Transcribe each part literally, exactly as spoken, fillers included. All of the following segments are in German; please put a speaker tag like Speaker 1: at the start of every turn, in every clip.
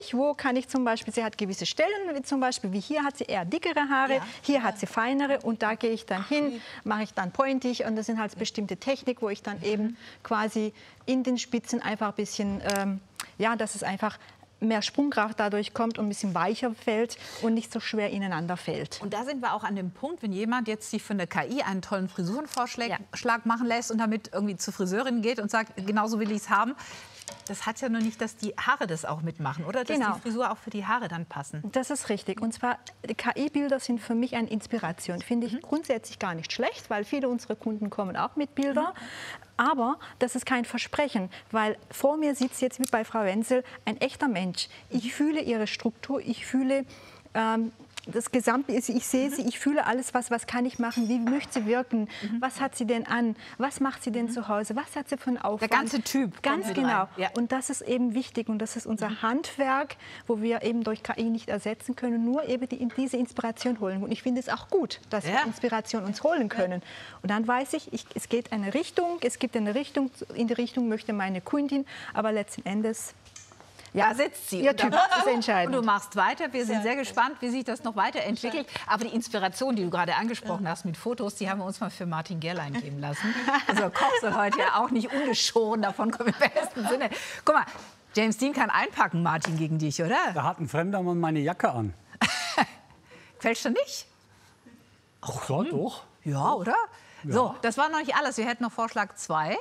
Speaker 1: Wo kann ich zum Beispiel, sie hat gewisse Stellen, wie zum Beispiel, wie hier hat sie eher dickere Haare, ja. hier ja. hat sie feinere und da gehe ich dann hin, mache ich dann pointig und das sind halt bestimmte Technik, wo ich dann eben quasi in den Spitzen einfach ein bisschen, ähm, ja, dass es einfach mehr Sprungkraft dadurch kommt und ein bisschen weicher fällt und nicht so schwer ineinander fällt.
Speaker 2: Und da sind wir auch an dem Punkt, wenn jemand jetzt sich von der K I einen tollen Frisurenvorschlag ja. machen lässt und damit irgendwie zur Friseurin geht und sagt, genauso will ich es haben. Das hat ja nur nicht, dass die Haare das auch mitmachen, oder? Dass
Speaker 1: genau.
Speaker 2: die Frisur auch für die Haare dann passen.
Speaker 1: Das ist richtig. Und zwar, die K I-Bilder sind für mich eine Inspiration. Finde ich mhm. grundsätzlich gar nicht schlecht, weil viele unserer Kunden kommen auch mit Bildern. Mhm. Aber das ist kein Versprechen, weil vor mir sitzt jetzt wie bei Frau Wenzel ein echter Mensch. Ich fühle ihre Struktur, ich fühle ähm, das Gesamte, ich sehe sie, ich fühle alles, was, was kann ich machen, wie möchte sie wirken, mhm. was hat sie denn an, was macht sie denn mhm. zu Hause, was hat sie für einen Aufwand.
Speaker 2: Der ganze Typ.
Speaker 1: Ganz genau. Ja. Und das ist eben wichtig und das ist unser mhm. Handwerk, wo wir eben durch K I nicht ersetzen können, nur eben die, diese Inspiration holen. Und ich finde es auch gut, dass ja. wir Inspiration uns holen können. Ja. Und dann weiß ich, ich, es geht eine Richtung, es gibt eine Richtung, in die Richtung möchte meine Kundin, aber letzten Endes
Speaker 2: ja, sitzt sie.
Speaker 1: Ihr Typ ist entscheidend.
Speaker 2: Und du machst weiter. Wir sind sehr gespannt, wie sich das noch weiterentwickelt. Aber die Inspiration, die du gerade angesprochen hast mit Fotos, die haben wir uns mal für Martin Gerlein geben lassen. Also Koch soll heute ja auch nicht ungeschoren davon kommen im besten Sinne. Guck mal, James Dean kann einpacken, Martin, gegen dich, oder?
Speaker 3: Da hat ein fremder Mann meine Jacke an.
Speaker 2: Quälscht du nicht?
Speaker 3: Ach ja, doch.
Speaker 2: Ja, oder? Ja. So, das war noch nicht alles. Wir hätten noch Vorschlag zwei.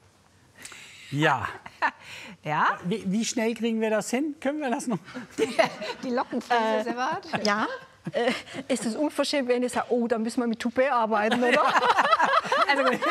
Speaker 3: Ja.
Speaker 2: Ja?
Speaker 3: Wie, wie schnell kriegen wir das hin? Können wir das noch?
Speaker 2: Die Lockenfrise, äh, Sebat?
Speaker 1: Ja. Äh, ist es unverschämt, wenn ich sage, oh, da müssen wir mit Toupet arbeiten, oder?
Speaker 2: Also gut,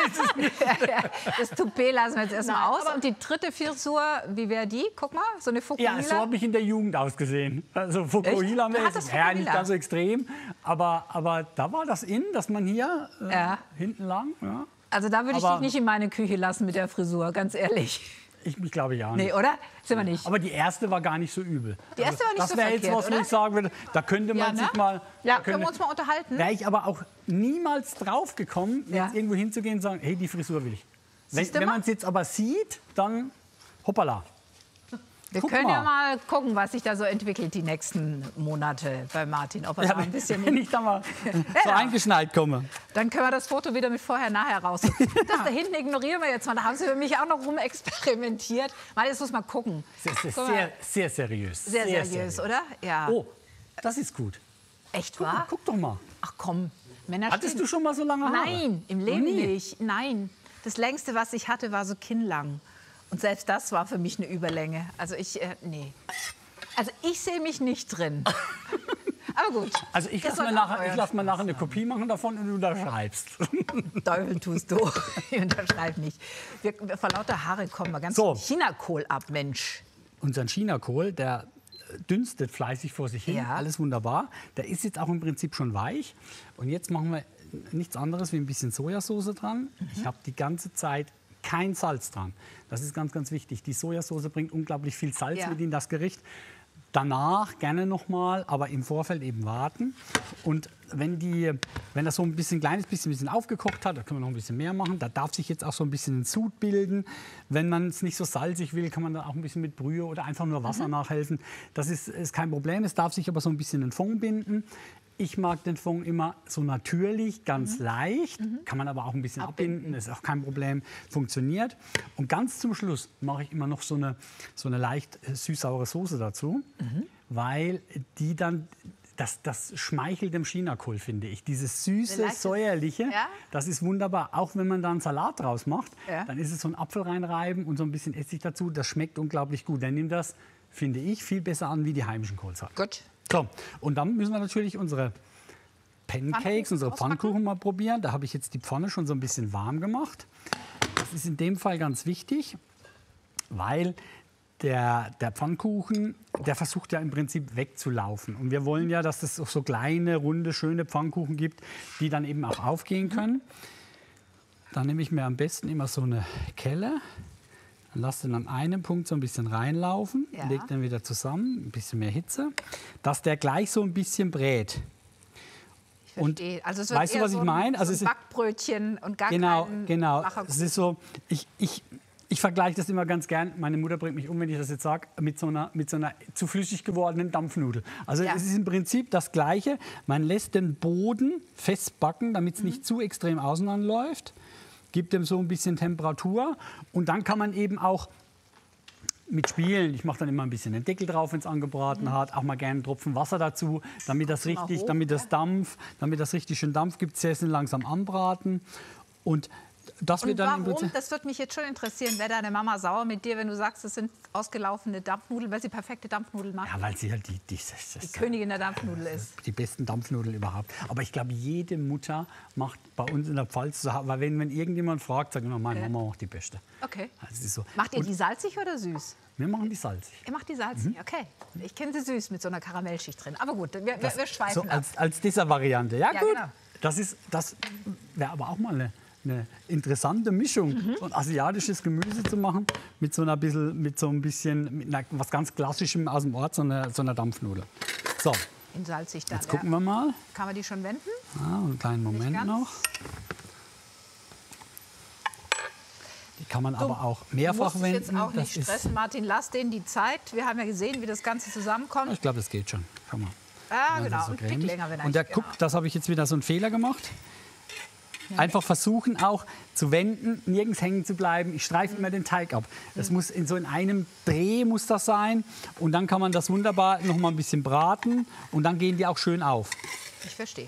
Speaker 2: das Toupet lassen wir jetzt erstmal aus. Und die dritte Frisur, wie wäre die? Guck mal, so eine Fukuhila.
Speaker 3: Ja, so habe ich in der Jugend ausgesehen. Also Fukuhila, ja, nicht ganz so extrem, aber, aber da war das in, dass man hier äh, ja. hinten lang, ja.
Speaker 2: Also da würde ich aber dich nicht in meine Küche lassen mit der Frisur, ganz ehrlich.
Speaker 3: Ich, ich glaube ja nicht.
Speaker 2: Nee, oder? Sind wir nicht.
Speaker 3: Aber die erste war gar nicht so übel.
Speaker 2: Die erste war nicht
Speaker 3: also,
Speaker 2: so
Speaker 3: verkehrt, Das wäre jetzt was, wo ich sagen würde, da könnte man ja, ne? sich mal...
Speaker 2: Ja, könnte, können wir uns mal unterhalten?
Speaker 3: Wäre ich aber auch niemals drauf gekommen, ja. jetzt irgendwo hinzugehen und sagen, hey, die Frisur will ich. Wenn, wenn man es jetzt aber sieht, dann hoppala.
Speaker 2: Wir Guck können mal. ja mal gucken, was sich da so entwickelt die nächsten Monate bei Martin. Ob er
Speaker 3: ja,
Speaker 2: da ein bisschen
Speaker 3: wenn ich da mal so eingeschneit komme.
Speaker 2: Dann können wir das Foto wieder mit vorher-nachher raus. Das da hinten ignorieren wir jetzt mal. Da haben sie für mich auch noch rumexperimentiert. Mal, jetzt muss man gucken.
Speaker 3: Sehr, sehr, sehr, sehr seriös.
Speaker 2: Sehr, sehr seriös, seriös, oder? Ja.
Speaker 3: Oh, das ist gut.
Speaker 2: Echt
Speaker 3: guck,
Speaker 2: wahr?
Speaker 3: Guck doch mal.
Speaker 2: Ach komm. Männer
Speaker 3: Hattest du schon mal so lange Haare?
Speaker 2: Nein, im Leben nicht. Nein. Das längste, was ich hatte, war so kinnlang. Und selbst das war für mich eine Überlänge. Also ich, äh, nee. Also ich sehe mich nicht drin. Aber gut.
Speaker 3: Also ich lasse mir nachher, lass mir nachher eine Kopie machen davon und du unterschreibst.
Speaker 2: Teufel tust du. Ich unterschreibe nicht. Wir, vor lauter Haare kommen wir ganz
Speaker 3: so.
Speaker 2: Chinakohl ab, Mensch.
Speaker 3: Unseren Chinakohl, der dünstet fleißig vor sich hin. Ja. Alles wunderbar. Der ist jetzt auch im Prinzip schon weich. Und jetzt machen wir nichts anderes wie ein bisschen Sojasauce dran. Mhm. Ich habe die ganze Zeit kein Salz dran. Das ist ganz, ganz wichtig. Die Sojasauce bringt unglaublich viel Salz ja. mit in das Gericht. Danach gerne noch mal, aber im Vorfeld eben warten. Und wenn, die, wenn das so ein bisschen kleines bisschen, bisschen aufgekocht hat, da können wir noch ein bisschen mehr machen. Da darf sich jetzt auch so ein bisschen ein Sud bilden. Wenn man es nicht so salzig will, kann man da auch ein bisschen mit Brühe oder einfach nur Wasser mhm. nachhelfen. Das ist, ist kein Problem. Es darf sich aber so ein bisschen ein Fond binden. Ich mag den Fond immer so natürlich, ganz mhm. leicht. Mhm. Kann man aber auch ein bisschen abbinden, abbinden. Ist auch kein Problem, funktioniert. Und ganz zum Schluss mache ich immer noch so eine, so eine leicht süß-saure Soße dazu, mhm. weil die dann, das, das schmeichelt dem Chinakohl, finde ich. Dieses süße, säuerliche, ja? Das ist wunderbar. Auch wenn man da einen Salat draus macht, ja. dann ist es so ein Apfel reinreiben und so ein bisschen Essig dazu. Das schmeckt unglaublich gut. Der nimmt das, finde ich, viel besser an wie die heimischen Kohlsorten.
Speaker 2: Gut.
Speaker 3: So, und dann müssen wir natürlich unsere Pancakes, unsere Pfannkuchen mal probieren. Da habe ich jetzt die Pfanne schon so ein bisschen warm gemacht. Das ist in dem Fall ganz wichtig, weil der, der Pfannkuchen, der versucht ja im Prinzip wegzulaufen. Und wir wollen ja, dass es so kleine, runde, schöne Pfannkuchen gibt, die dann eben auch aufgehen können. Dann nehme ich mir am besten immer so eine Kelle. Dann lass den an einem Punkt so ein bisschen reinlaufen, ja. leg den wieder zusammen, ein bisschen mehr Hitze, dass der gleich so ein bisschen brät.
Speaker 2: Ich verstehe. Und also es wird
Speaker 3: weißt du, was
Speaker 2: so
Speaker 3: ich meine? Also
Speaker 2: so ein Backbrötchen und gar
Speaker 3: genau,
Speaker 2: kein
Speaker 3: genau. Es ist so, ich, ich, ich vergleiche das immer ganz gern. Meine Mutter bringt mich um, wenn ich das jetzt sage, mit so einer, mit so einer zu flüssig gewordenen Dampfnudel. Also ja. es ist im Prinzip das Gleiche. Man lässt den Boden festbacken, damit es mhm. nicht zu extrem auseinanderläuft. Gibt dem so ein bisschen Temperatur. Und dann kann man eben auch mit spielen. Ich mache dann immer ein bisschen den Deckel drauf, wenn es angebraten mhm. hat. Auch mal gerne einen Tropfen Wasser dazu, damit das richtig, hoch, damit das Dampf, damit das richtig schön Dampf gibt. Sehr langsam anbraten. Und das wird
Speaker 2: Und
Speaker 3: dann
Speaker 2: warum?
Speaker 3: im Prinzip,
Speaker 2: das würde mich jetzt schon interessieren. Wäre deine Mama sauer mit dir, wenn du sagst, das sind ausgelaufene Dampfnudeln, weil sie perfekte Dampfnudeln macht?
Speaker 3: Ja, weil sie halt die, die, das,
Speaker 2: die Königin der Dampfnudel ist.
Speaker 3: Die besten Dampfnudeln überhaupt. Aber ich glaube, jede Mutter macht bei uns in der Pfalz, weil wenn, wenn irgendjemand fragt, sagt immer, meine Mama macht die beste.
Speaker 2: Okay.
Speaker 3: Also ist so.
Speaker 2: Macht ihr
Speaker 3: Und
Speaker 2: die salzig oder süß?
Speaker 3: Wir machen die salzig.
Speaker 2: Ihr macht die salzig, mhm. okay. Ich kenne sie süß mit so einer Karamellschicht drin. Aber gut, wir,
Speaker 3: das,
Speaker 2: wir schweifen
Speaker 3: so
Speaker 2: ab.
Speaker 3: Als, als dieser Variante. Ja,
Speaker 2: ja
Speaker 3: gut.
Speaker 2: Genau.
Speaker 3: Das, ist, das wäre aber auch mal eine, eine interessante Mischung, mhm. so ein asiatisches Gemüse zu machen mit so, einer bisschen, mit so ein bisschen mit einer, was ganz Klassischem aus dem Ort, so einer, so einer Dampfnudel. So,
Speaker 2: in salzig dann,
Speaker 3: jetzt gucken
Speaker 2: ja.
Speaker 3: wir mal.
Speaker 2: Kann man die schon wenden?
Speaker 3: Ja, einen kleinen Moment noch. Die kann man du aber auch mehrfach wenden.
Speaker 2: Jetzt auch nicht
Speaker 3: das
Speaker 2: stressen, Martin, lass denen die Zeit. Wir haben ja gesehen, wie das Ganze zusammenkommt.
Speaker 3: Ich glaube, das geht schon. Schau mal.
Speaker 2: Ah,
Speaker 3: ja,
Speaker 2: genau.
Speaker 3: So
Speaker 2: und Tick länger, wenn
Speaker 3: Und der,
Speaker 2: genau.
Speaker 3: guck, das habe ich jetzt wieder so einen Fehler gemacht. Einfach versuchen auch zu wenden, nirgends hängen zu bleiben. Ich streife immer den Teig ab. Das muss in so in einem Dreh muss das sein. Und dann kann man das wunderbar noch mal ein bisschen braten. Und dann gehen die auch schön auf.
Speaker 2: Ich verstehe.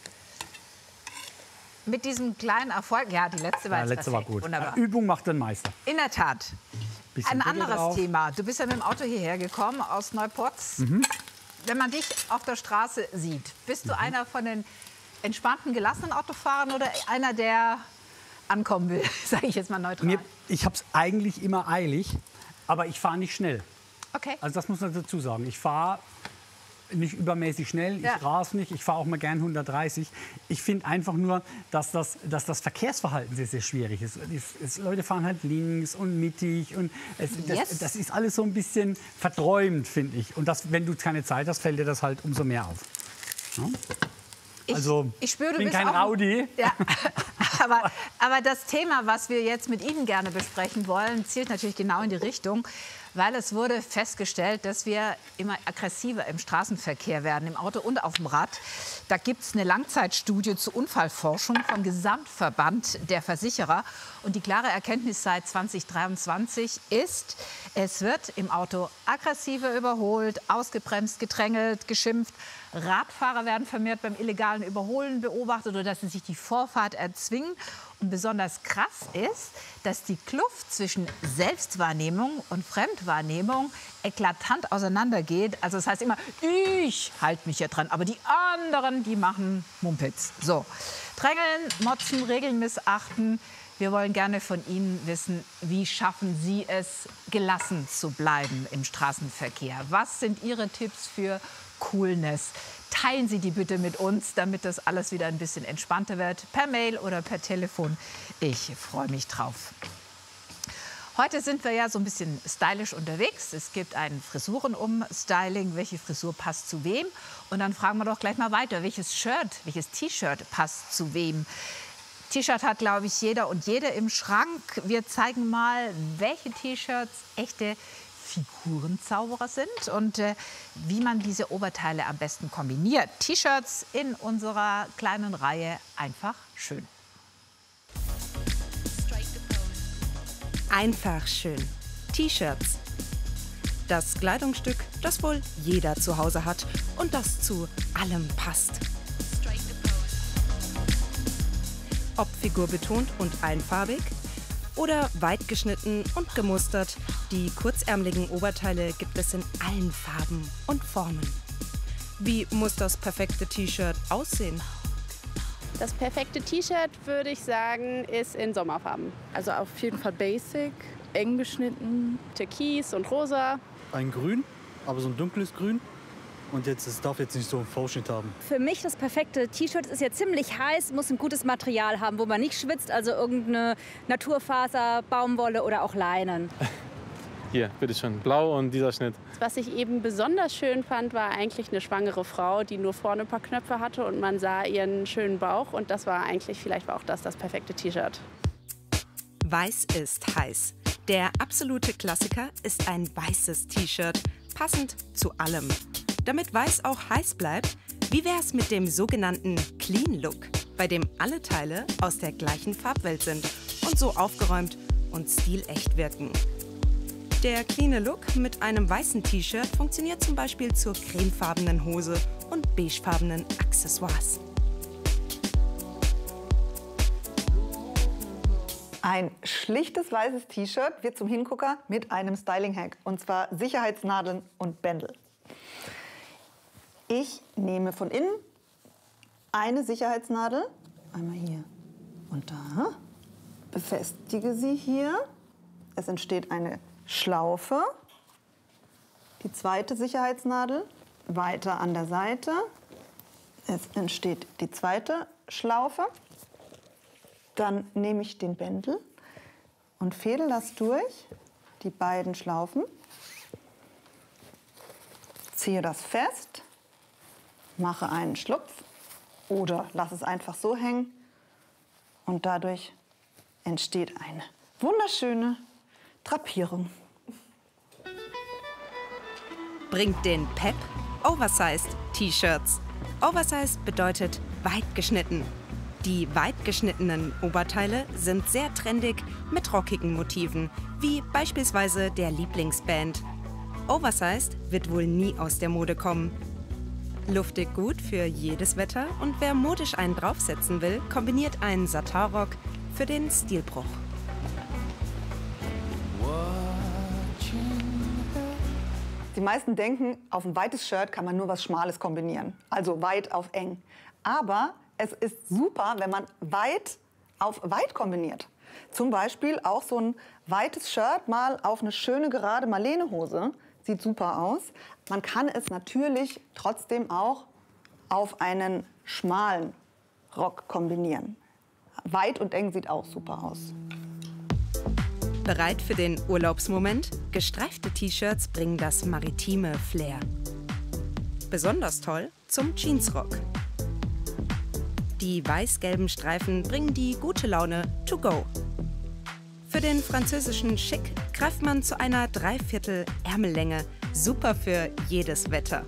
Speaker 2: Mit diesem kleinen Erfolg, ja, die letzte war,
Speaker 3: ja,
Speaker 2: jetzt
Speaker 3: letzte war
Speaker 2: perfekt.
Speaker 3: gut.
Speaker 2: Wunderbar.
Speaker 3: Übung macht den Meister.
Speaker 2: In der Tat.
Speaker 3: Bisschen
Speaker 2: Ein anderes
Speaker 3: drauf.
Speaker 2: Thema. Du bist ja mit dem Auto hierher gekommen aus Neupotz.
Speaker 3: Mhm.
Speaker 2: Wenn man dich auf der Straße sieht, bist du mhm. einer von den entspannten, gelassenen Autofahrern oder einer, der ankommen will, sage ich jetzt mal neutral?
Speaker 3: Mir, ich habe es eigentlich immer eilig, aber ich fahre nicht schnell.
Speaker 2: Okay.
Speaker 3: Also das muss man dazu sagen. Ich fahre nicht übermäßig schnell,
Speaker 2: ja.
Speaker 3: ich rase nicht, ich fahre auch mal gern hundertdreißig. Ich finde einfach nur, dass das, dass das Verkehrsverhalten sehr, sehr schwierig ist. Die, es, Leute fahren halt links und mittig und es, das,
Speaker 2: yes.
Speaker 3: das ist alles so ein bisschen verträumt, finde ich. Und das, wenn du keine Zeit hast, fällt dir das halt umso mehr auf. Ja?
Speaker 2: Ich,
Speaker 3: Also,
Speaker 2: ich spüre, du
Speaker 3: bin
Speaker 2: bist
Speaker 3: kein
Speaker 2: auch,
Speaker 3: Rowdy.
Speaker 2: Ja, aber, aber das Thema, was wir jetzt mit Ihnen gerne besprechen wollen, zielt natürlich genau in die Richtung, weil es wurde festgestellt, dass wir immer aggressiver im Straßenverkehr werden, im Auto und auf dem Rad. Da gibt es eine Langzeitstudie zur Unfallforschung vom Gesamtverband der Versicherer. Und die klare Erkenntnis seit zweitausenddreiundzwanzig ist, es wird im Auto aggressiver überholt, ausgebremst, gedrängelt, geschimpft. Radfahrer werden vermehrt beim illegalen Überholen beobachtet oder dass sie sich die Vorfahrt erzwingen. Und besonders krass ist, dass die Kluft zwischen Selbstwahrnehmung und Fremdwahrnehmung eklatant auseinandergeht. Also das heißt immer, ich halte mich ja dran, aber die anderen, die machen Mumpitz. So, drängeln, motzen, Regeln missachten. Wir wollen gerne von Ihnen wissen, wie schaffen Sie es, gelassen zu bleiben im Straßenverkehr? Was sind Ihre Tipps für Coolness? Teilen Sie die bitte mit uns, damit das alles wieder ein bisschen entspannter wird. Per Mail oder per Telefon. Ich freue mich drauf. Heute sind wir ja so ein bisschen stylisch unterwegs. Es gibt ein Frisuren-Um-Styling. Welche Frisur passt zu wem? Und dann fragen wir doch gleich mal weiter. Welches Shirt, welches T-Shirt passt zu wem? T-Shirt hat, glaube ich, jeder und jede im Schrank. Wir zeigen mal, welche T-Shirts echte Figurenzauberer sind und äh, wie man diese Oberteile am besten kombiniert. T-Shirts in unserer kleinen Reihe Einfach schön.
Speaker 4: Einfach schön. T-Shirts. Das Kleidungsstück, das wohl jeder zu Hause hat und das zu allem passt. Ob figurbetont und einfarbig oder weit geschnitten und gemustert, die kurzärmeligen Oberteile gibt es in allen Farben und Formen. Wie muss das perfekte T-Shirt aussehen?
Speaker 5: Das perfekte T-Shirt, würde ich sagen, ist in Sommerfarben.
Speaker 6: Also auf jeden Fall basic, eng geschnitten.
Speaker 5: Türkis und rosa.
Speaker 7: Ein Grün, aber so ein dunkles Grün. Und jetzt, es darf jetzt nicht so einen V-Schnitt haben.
Speaker 8: Für mich das perfekte T-Shirt ist ja ziemlich heiß, muss ein gutes Material haben, wo man nicht schwitzt. Also irgendeine Naturfaser, Baumwolle oder auch Leinen.
Speaker 9: Hier, bitteschön, blau und dieser Schnitt.
Speaker 5: Was ich eben besonders schön fand, war eigentlich eine schwangere Frau, die nur vorne ein paar Knöpfe hatte und man sah ihren schönen Bauch. Und das war eigentlich, vielleicht war auch das das perfekte T-Shirt.
Speaker 4: Weiß ist heiß. Der absolute Klassiker ist ein weißes T-Shirt, passend zu allem. Damit weiß auch heiß bleibt, wie wär's mit dem sogenannten Clean Look, bei dem alle Teile aus der gleichen Farbwelt sind und so aufgeräumt und stilecht wirken. Der cleane Look mit einem weißen T-Shirt funktioniert zum Beispiel zur cremefarbenen Hose und beigefarbenen Accessoires.
Speaker 10: Ein schlichtes weißes T-Shirt wird zum Hingucker mit einem Styling-Hack, und zwar Sicherheitsnadeln und Bändel. Ich nehme von innen eine Sicherheitsnadel, einmal hier und da, befestige sie hier. Es entsteht eine Schlaufe, die zweite Sicherheitsnadel weiter an der Seite. Es entsteht die zweite Schlaufe. Dann nehme ich den Bändel und fädel das durch die beiden Schlaufen, ziehe das fest, mache einen Schlupf oder lasse es einfach so hängen und dadurch entsteht eine wunderschöne Drapierung.
Speaker 4: Bringt den Pep Oversized T-Shirts. Oversized bedeutet weit geschnitten. Die weit geschnittenen Oberteile sind sehr trendig mit rockigen Motiven, wie beispielsweise der Lieblingsband. Oversized wird wohl nie aus der Mode kommen. Luftig gut für jedes Wetter und wer modisch einen draufsetzen will, kombiniert einen Satinrock für den Stilbruch.
Speaker 10: Die meisten denken, auf ein weites Shirt kann man nur was Schmales kombinieren, also weit auf eng. Aber es ist super, wenn man weit auf weit kombiniert. Zum Beispiel auch so ein weites Shirt mal auf eine schöne gerade Marlene-Hose. Sieht super aus. Man kann es natürlich trotzdem auch auf einen schmalen Rock kombinieren. Weit und eng sieht auch super aus.
Speaker 4: Bereit für den Urlaubsmoment? Gestreifte T-Shirts bringen das maritime Flair. Besonders toll zum Jeansrock. Die weiß-gelben Streifen bringen die gute Laune to go. Für den französischen Chic greift man zu einer Dreiviertel Ärmellänge. Super für jedes Wetter.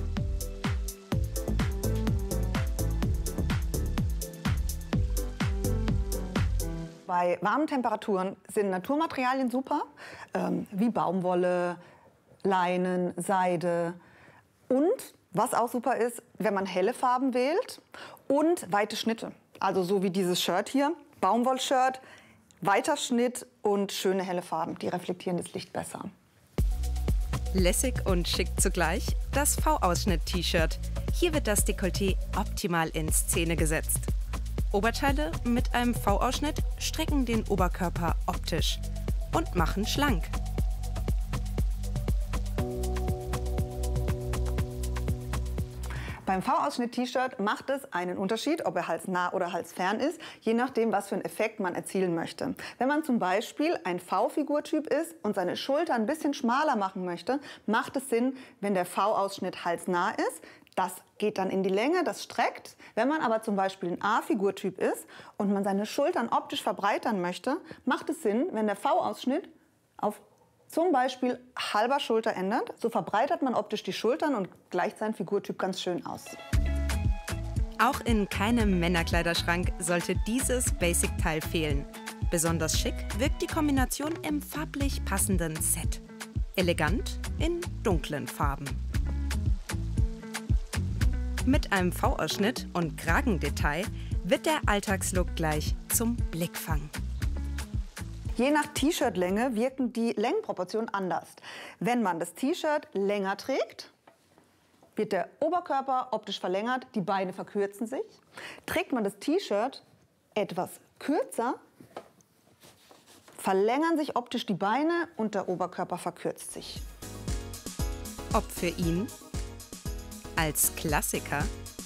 Speaker 10: Bei warmen Temperaturen sind Naturmaterialien super, ähm, wie Baumwolle, Leinen, Seide. Und was auch super ist, wenn man helle Farben wählt und weite Schnitte. Also so wie dieses Shirt hier, Baumwollshirt, weiter Schnitt und schöne helle Farben. Die reflektieren das Licht besser.
Speaker 4: Lässig und schick zugleich, das V-Ausschnitt-T-Shirt. Hier wird das Dekolleté optimal in Szene gesetzt. Oberteile mit einem V-Ausschnitt strecken den Oberkörper optisch und machen schlank.
Speaker 10: Beim V-Ausschnitt-T-Shirt macht es einen Unterschied, ob er halsnah oder halsfern ist, je nachdem, was für einen Effekt man erzielen möchte. Wenn man zum Beispiel ein V-Figurtyp ist und seine Schulter ein bisschen schmaler machen möchte, macht es Sinn, wenn der V-Ausschnitt halsnah ist. Das geht dann in die Länge, das streckt. Wenn man aber zum Beispiel ein A-Figurtyp ist und man seine Schultern optisch verbreitern möchte, macht es Sinn, wenn der V-Ausschnitt auf zum Beispiel halber Schulter ändert. So verbreitert man optisch die Schultern und gleicht seinen Figurtyp ganz schön aus.
Speaker 4: Auch in keinem Männerkleiderschrank sollte dieses Basic-Teil fehlen. Besonders schick wirkt die Kombination im farblich passenden Set. Elegant in dunklen Farben. Mit einem V-Ausschnitt und Kragendetail wird der Alltagslook gleich zum Blickfang.
Speaker 10: Je nach T-Shirt-Länge wirken die Längenproportionen anders. Wenn man das T-Shirt länger trägt, wird der Oberkörper optisch verlängert, die Beine verkürzen sich. Trägt man das T-Shirt etwas kürzer, verlängern sich optisch die Beine und der Oberkörper verkürzt sich.
Speaker 4: Ob für ihn als Klassiker,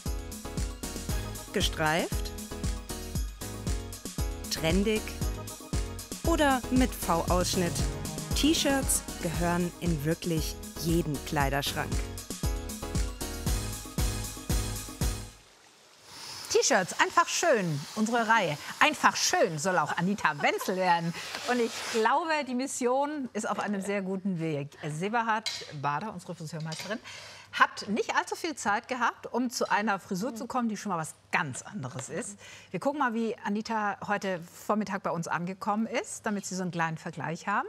Speaker 4: gestreift, trendig oder mit V-Ausschnitt. T-Shirts gehören in wirklich jeden Kleiderschrank.
Speaker 2: T-Shirts, einfach schön, unsere Reihe. Einfach schön soll auch Anita Wenzel werden. Und ich glaube, die Mission ist auf einem sehr guten Weg. Sebahat Bader, unsere Friseurmeisterin, hat nicht allzu viel Zeit gehabt, um zu einer Frisur zu kommen, die schon mal was ganz anderes ist. Wir gucken mal, wie Anita heute Vormittag bei uns angekommen ist, damit Sie so einen kleinen Vergleich haben.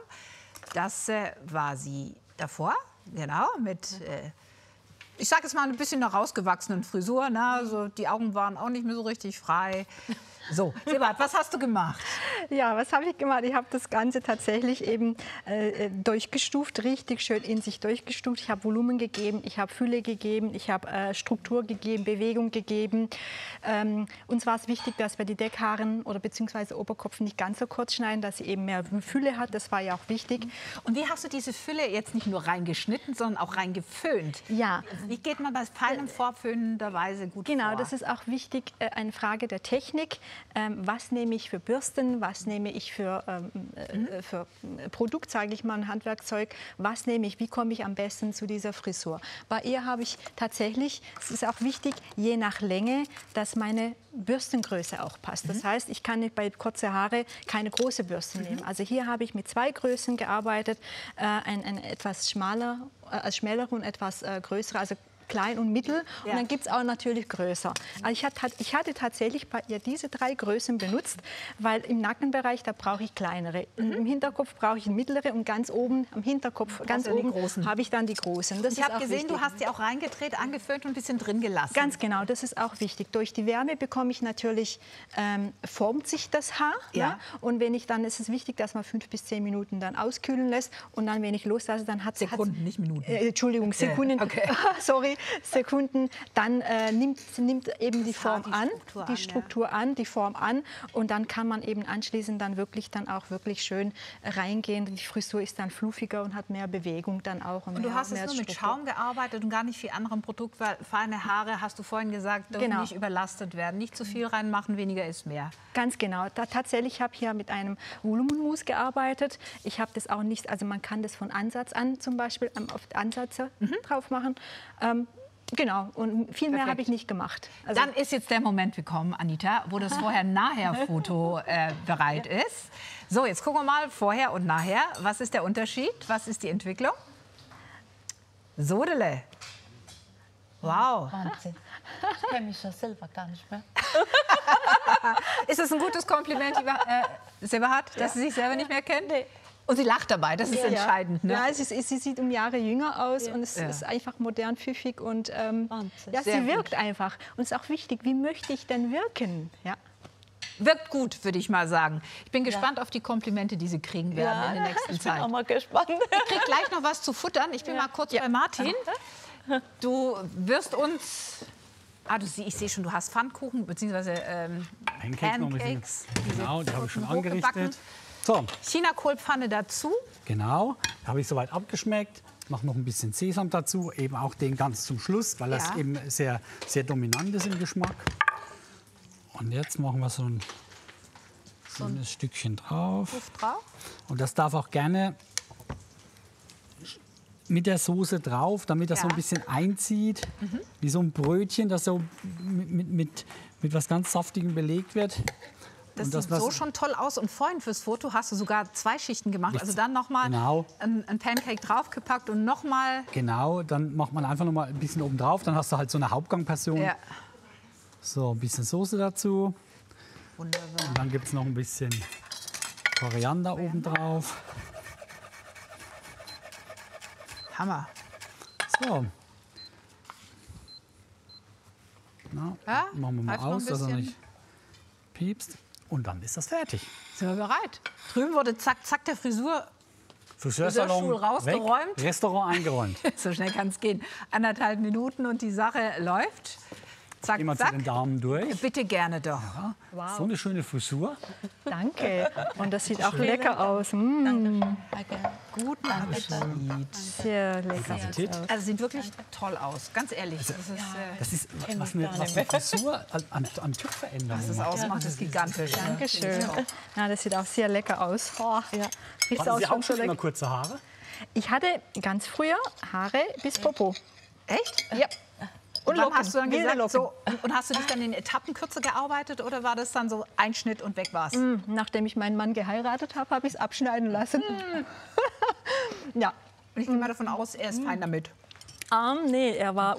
Speaker 2: Das äh, war sie davor, genau, mit... Äh, ich sage jetzt mal ein bisschen einer rausgewachsenen Frisur. Ne? Also die Augen waren auch nicht mehr so richtig frei. So, Sebahat, was hast du gemacht?
Speaker 1: Ja, was habe ich gemacht? Ich habe das Ganze tatsächlich eben äh, durchgestuft, richtig schön in sich durchgestuft. Ich habe Volumen gegeben, ich habe Fülle gegeben, ich habe äh, Struktur gegeben, Bewegung gegeben. Ähm, uns war es wichtig, dass wir die Deckhaaren oder beziehungsweise Oberkopf nicht ganz so kurz schneiden, dass sie eben mehr Fülle hat. Das war ja auch wichtig.
Speaker 2: Und wie hast du diese Fülle jetzt nicht nur reingeschnitten, sondern auch reingeföhnt?
Speaker 1: Ja.
Speaker 2: Wie geht man bei feinem Vorföhnen der Weise gut
Speaker 1: Genau,
Speaker 2: vor?
Speaker 1: das ist auch wichtig, äh, eine Frage der Technik. Ähm, was nehme ich für Bürsten, was nehme ich für, ähm, äh, für Produkt, sage ich mal, ein Handwerkzeug, was nehme ich, wie komme ich am besten zu dieser Frisur. Bei ihr habe ich tatsächlich, es ist auch wichtig, je nach Länge, dass meine Bürstengröße auch passt. Das heißt, ich kann bei kurzen Haare keine große Bürste nehmen. Also hier habe ich mit zwei Größen gearbeitet, äh, ein, ein etwas schmaler, äh, schmälere und etwas äh, größere, also klein und mittel. Ja. Und dann gibt es auch natürlich größer. Also ich, hatte, ich hatte tatsächlich bei ihr diese drei Größen benutzt, weil im Nackenbereich, da brauche ich kleinere. Mhm. Im Hinterkopf brauche ich mittlere und ganz oben, am Hinterkopf, ganz oben, habe ich dann die großen. Das
Speaker 2: ich habe gesehen, wichtig. Du hast sie auch reingedreht, angefüllt und ein bisschen drin gelassen.
Speaker 1: Ganz genau, das ist auch wichtig. Durch die Wärme bekomme ich natürlich, ähm, formt sich das Haar. Ja. Ne? Und wenn ich dann, ist es wichtig, dass man fünf bis zehn Minuten dann auskühlen lässt. Und dann, wenn ich loslasse, dann hat es...
Speaker 2: Sekunden, nicht Minuten.
Speaker 1: Äh, Entschuldigung, Sekunden. Ja. Okay. Sorry. Sekunden, dann äh, nimmt, nimmt eben die Form die an, Struktur die Struktur an, ja. an, die Form an und dann kann man eben anschließend dann wirklich dann auch wirklich schön reingehen. Die Frisur ist dann fluffiger und hat mehr Bewegung dann auch. Und,
Speaker 2: und
Speaker 1: mehr,
Speaker 2: du hast
Speaker 1: mehr
Speaker 2: jetzt nur mit
Speaker 1: Struktur.
Speaker 2: Schaum gearbeitet und gar nicht viel anderem Produkt, weil feine Haare, hast du vorhin gesagt, dürfen genau. nicht überlastet werden. Nicht zu viel reinmachen, weniger ist mehr.
Speaker 1: Ganz genau. Da, tatsächlich habe ich hier mit einem Volumenmousse gearbeitet. Ich habe das auch nicht, also man kann das von Ansatz an zum Beispiel auf Ansätze mhm. drauf machen. Ähm, Genau, und viel mehr habe ich nicht gemacht.
Speaker 2: Also dann ist jetzt der Moment gekommen, Anita, wo das Vorher-Nachher-Foto äh, bereit ist. So, jetzt gucken wir mal Vorher und Nachher. Was ist der Unterschied? Was ist die Entwicklung? Sodele. Wow.
Speaker 11: Wahnsinn. Ich kenne mich ja selber gar nicht mehr.
Speaker 2: Ist das ein gutes Kompliment, äh, Sebahat, dass ja. Sie sich selber nicht mehr kennen? Nee. Und sie lacht dabei, das ist ja, entscheidend. Ne?
Speaker 1: Ja, sie, sie sieht um Jahre jünger aus ja. und es ja. ist einfach modern, pfiffig und ähm, ja, sie wirkt gut. einfach. Und es ist auch wichtig, wie möchte ich denn wirken? Ja.
Speaker 2: Wirkt gut, würde ich mal sagen. Ich bin gespannt ja. auf die Komplimente, die Sie kriegen werden ja, in der nächsten
Speaker 11: ich
Speaker 2: Zeit.
Speaker 11: Ich bin auch mal gespannt.
Speaker 2: Ich kriege gleich noch was zu futtern. Ich bin ja. mal kurz ja. bei Martin. Du wirst uns... Ah, du, ich sehe schon, du hast Pfannkuchen bzw. Ähm,
Speaker 3: Pancakes. Pancakes. Genau, die habe ich schon angerichtet. So.
Speaker 2: Chinakohlpfanne dazu.
Speaker 3: Genau, da habe ich soweit abgeschmeckt. Mache noch ein bisschen Sesam dazu, eben auch den ganz zum Schluss, weil ja. das eben sehr, sehr dominant ist im Geschmack. Und jetzt machen wir so ein, so ein Stückchen drauf.
Speaker 2: drauf.
Speaker 3: Und das darf auch gerne mit der Soße drauf, damit das ja. so ein bisschen einzieht, mhm. wie so ein Brötchen, das so mit, mit, mit, mit was ganz Saftigem belegt wird.
Speaker 2: Das sieht das, so schon toll aus. Und vorhin fürs Foto hast du sogar zwei Schichten gemacht. Also dann noch mal
Speaker 3: genau.
Speaker 2: ein, ein Pancake draufgepackt und noch mal...
Speaker 3: Genau, dann macht man einfach noch mal ein bisschen oben drauf. Dann hast du halt so eine Hauptgangportion. Ja. So, ein bisschen Soße dazu.
Speaker 2: Wunderbar.
Speaker 3: Und dann gibt es noch ein bisschen Koriander ja. oben drauf.
Speaker 2: Hammer.
Speaker 3: So. Na,
Speaker 2: ja,
Speaker 3: machen wir mal aus, dass er nicht piepst. Und dann ist das fertig.
Speaker 2: Sind wir bereit? Drüben wurde zack, zack der Frisur
Speaker 3: Friseursalon
Speaker 2: rausgeräumt.
Speaker 3: Weg, Restaurant eingeräumt.
Speaker 2: So schnell kann es gehen. Anderthalb Minuten und die Sache läuft. Zack,
Speaker 3: Gehen wir
Speaker 2: zack.
Speaker 3: zu den Damen durch.
Speaker 2: Bitte gerne doch.
Speaker 3: Ja,
Speaker 1: wow.
Speaker 3: So eine schöne Frisur.
Speaker 1: Danke. Und das sieht auch lecker aus. Mm.
Speaker 11: Danke.
Speaker 2: Guten Appetit.
Speaker 1: Sehr lecker.
Speaker 2: Also sieht wirklich toll aus, ganz ehrlich. Das ist,
Speaker 3: ja, das ist was, eine, was eine Frisur an, an Typveränderung.
Speaker 2: Was das ausmacht, ist gigantisch.
Speaker 1: Dankeschön. Ja, das sieht auch sehr lecker aus. Oh, ja.
Speaker 3: Hatten auch Sie auch schon immer kurze Haare?
Speaker 1: Ich hatte ganz früher Haare bis Popo.
Speaker 2: Echt?
Speaker 1: Ja.
Speaker 2: Und,
Speaker 1: Locken,
Speaker 2: hast du dann
Speaker 1: wilde
Speaker 2: gesagt,
Speaker 1: Locken.
Speaker 2: so, und, und hast du dich dann in Etappen kürzer gearbeitet oder war das dann so ein Schnitt und weg war's?
Speaker 1: Mm, nachdem ich meinen Mann geheiratet habe, habe ich es abschneiden lassen.
Speaker 2: Mm.
Speaker 1: Ja.
Speaker 2: Und ich gehe mal davon aus, er ist fein damit.
Speaker 1: Um, nee, er war